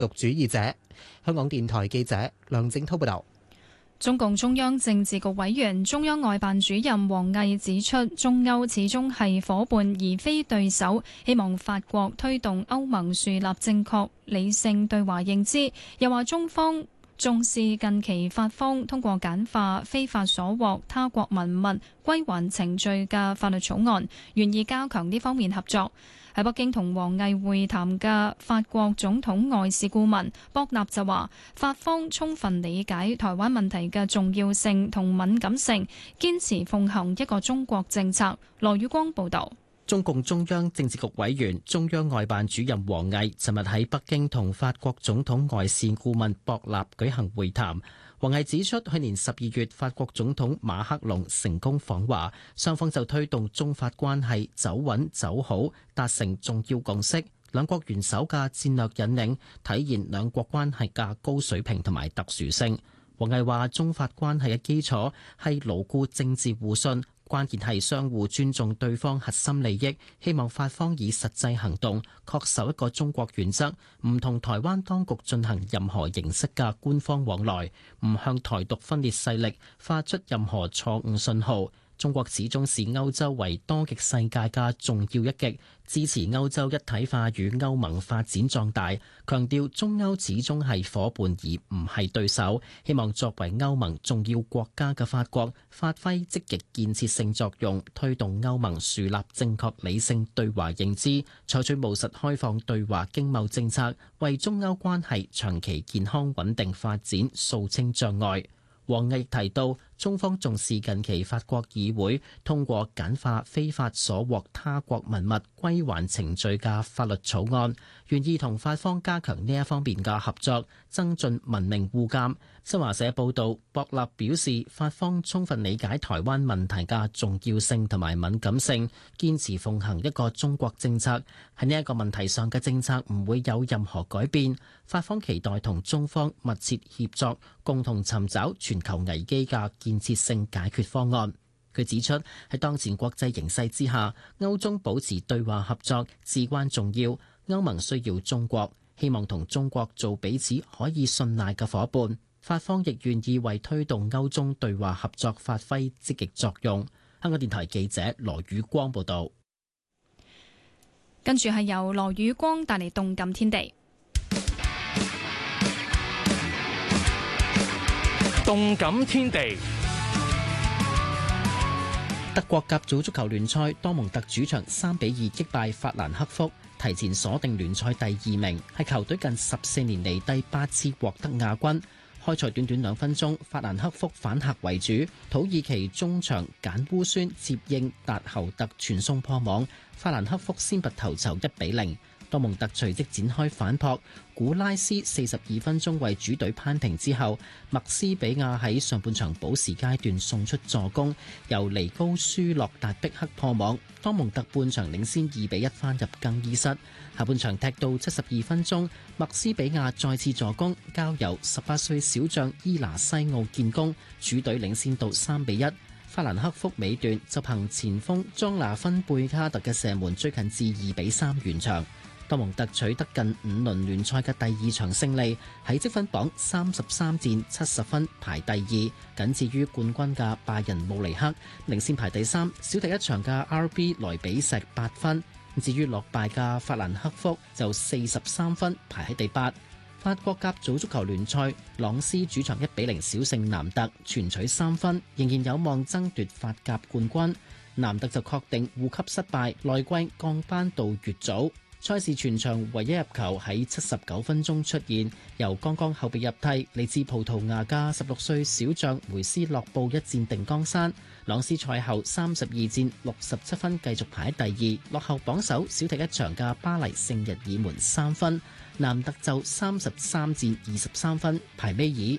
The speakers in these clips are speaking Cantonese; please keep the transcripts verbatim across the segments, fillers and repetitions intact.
獨主義者。香港電台記者梁正滔報導。 中共中央政治局委員、中央外辦主任王毅指出，中歐始終係夥伴而非對手，希望法國推動歐盟樹立正確理性對華認知。又話中方重視近期法方通過簡化非法所獲他國文物歸還程序嘅法律草案，願意加強呢方面合作。喺北京同王毅會談嘅法國總統外事顧問博納就話，法方充分理解台灣問題嘅重要性同敏感性，堅持奉行一個中國政策。羅宇光報導。 中共中央政治局委員、中央外辦主任王毅尋日喺北京同法國總統外事顧問博納舉行會談。王毅指出，去年十二月法國總統馬克龍成功訪華，雙方就推動中法關係走穩走好達成重要共識。兩國元首嘅戰略引領體現兩國關係嘅高水平同埋特殊性。王毅話：中法關係嘅基礎係牢固政治互信，關鍵係相互尊重對方核心利益。希望法方以實際行動恪守一個中國原則，唔同台灣當局進行任何形式嘅官方往來，唔向台獨分裂勢力發出任何錯誤信號。中國始終視歐洲為多極世界嘅重要一極，支持歐洲一體化與歐盟發展壯大，強調中歐始終係夥伴而唔係對手。希望作為歐盟重要國家嘅法國發揮積極建設性作用，推動歐盟樹立正確理性對華認知，採取務實開放對華經貿政策，為中歐關係長期健康穩定發展掃清障礙。王毅提到，中方重視近期法國議會通過簡化非法所獲他國文物歸還程序嘅法律草案，願意同法方加強呢一方面嘅合作，增進文明互鑑。新華社報道，博納表示，法方充分理解台灣問題嘅重要性同埋敏感性，堅持奉行一個中國政策。喺呢一個問題上嘅政策唔會有任何改變。法方期待同中方密切協作，共同尋找全球危機嘅建設性解決方案。佢指出，喺當前國際形勢之下，歐中保持對話合作至關重要。歐盟需要中國，希望同中國做彼此可以信賴嘅夥伴。法方亦願意為推動歐中對話合作發揮積極作用。香港電台記者羅宇光報道。 跟住係由羅宇光帶嚟動感天地。 動感天地。 德國甲組足球聯賽，多蒙特主場三比二擊敗法蘭克福，提前鎖定聯賽第二名，係球隊近十四年嚟第八次獲得亞軍。開賽短短兩分鐘，法蘭克福反客為主，土耳其中場簡烏孫接應達侯特傳送破網，法蘭克福先拔頭籌一比零。多蒙特隨即展開反撲，古拉斯四十二分鐘為主隊扳平之後，麥斯比亞喺上半場補時階段送出助攻，由尼高舒洛達碧克破網，多蒙特半場領先二比一返入更衣室。下半場踢到七十二分鐘，麥斯比亞再次助攻，交由十八歲小將伊拿西奧建功，主隊領先到三比一。法蘭克福尾段就憑前鋒莊拿芬貝卡特嘅射門追近至二比三完場。多蒙特取得近五輪聯賽嘅第二場勝利，喺積分榜三十三戰七十分排第二，僅次於冠軍嘅拜仁慕尼黑，領先排第三，少踢一場嘅 R B 萊比錫八分。至於落敗嘅法蘭克福就四十三分排喺第八。法國甲組足球聯賽，朗斯主場一比零小勝南特，全取三分，仍然有望爭奪法甲冠軍。南特就確定護級失敗，來季降班到乙組。賽事全場唯一入球喺七十九分鐘出現，由剛剛後備入替嚟自葡萄牙嘅十六歲小將梅斯洛布一戰定江山。朗斯賽後三十二戰六十七分，繼續排喺第二，落後榜首少踢一場嘅巴黎聖日耳門三分。南特就三十三戰二十三分，排尾二。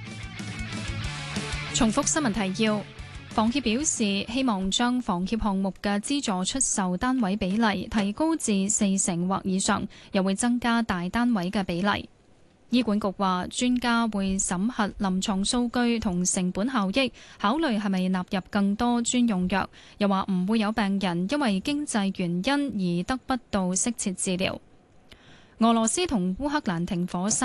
重複新聞提要。房協表示，希望將房協項目嘅資助出售單位比例提高至四成或以上，又會增加大單位嘅比例。醫管局話，專家會審核臨床數據同成本效益，考慮係咪納入更多專用藥。又話唔會有病人因為經濟原因而得不到適切治療。 俄羅斯同烏克蘭停火三